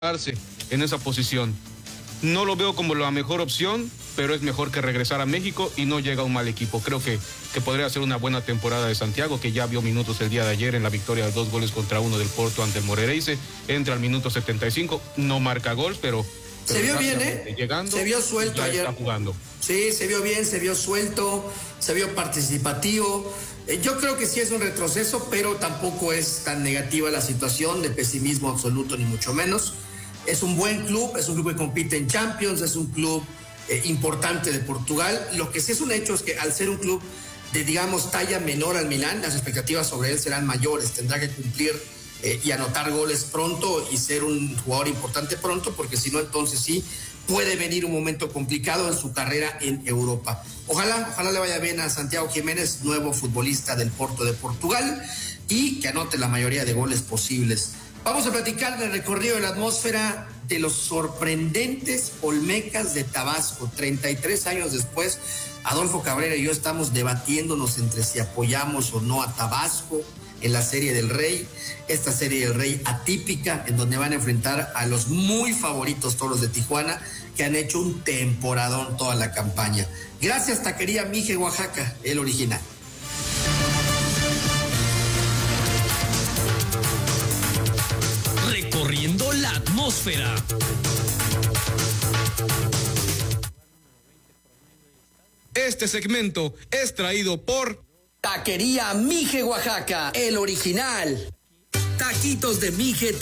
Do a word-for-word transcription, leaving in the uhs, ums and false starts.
en esa posición. No lo veo como la mejor opción, pero es mejor que regresar a México y no llega un mal equipo. Creo que, que podría ser una buena temporada de Santiago, que ya vio minutos el día de ayer en la victoria de dos goles contra uno del Porto ante el Moreirense. Entra al minuto setenta y cinco, no marca gol, pero... pero se vio bien, ¿eh? Llegando, se vio suelto ayer. Está jugando. Sí, se vio bien, se vio suelto, se vio participativo. Eh, yo creo que sí es un retroceso, pero tampoco es tan negativa la situación, de pesimismo absoluto, ni mucho menos. Es un buen club, es un club que compite en Champions, es un club eh, importante de Portugal. Lo que sí es un hecho es que al ser un club de, digamos, talla menor al Milán, las expectativas sobre él serán mayores. Tendrá que cumplir eh, y anotar goles pronto y ser un jugador importante pronto, porque si no, entonces sí puede venir un momento complicado en su carrera en Europa. Ojalá, ojalá le vaya bien a Santiago Jiménez, nuevo futbolista del Porto de Portugal, y que anote la mayoría de goles posibles. Vamos a platicar del recorrido de la atmósfera de los sorprendentes Olmecas de Tabasco. treinta y tres años después, Adolfo Cabrera y yo estamos debatiéndonos entre si apoyamos o no a Tabasco en la Serie del Rey, esta Serie del Rey atípica, en donde van a enfrentar a los muy favoritos Toros de Tijuana, que han hecho un temporadón toda la campaña. Gracias, Taquería Mije Oaxaca, el original. Recorriendo la atmósfera. Este segmento es traído por Taquería Mije Oaxaca, el original. Taquitos de Mije.